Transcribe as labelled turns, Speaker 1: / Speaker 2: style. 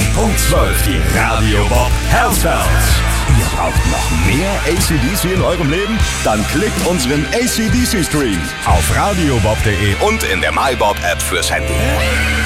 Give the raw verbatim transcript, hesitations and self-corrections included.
Speaker 1: Punkt zwölf, die Radio Bob Healthfelds. Ihr braucht noch mehr A C D C in eurem Leben? Dann klickt unseren A C D C Stream auf radiobob punkt de und in der MyBob App fürs Handy.